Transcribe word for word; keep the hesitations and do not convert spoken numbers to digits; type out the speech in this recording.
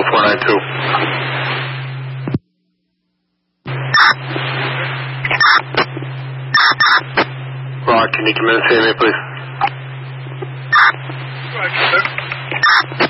L four nine two. Rock, can you come in and see me, please? Roger, sir.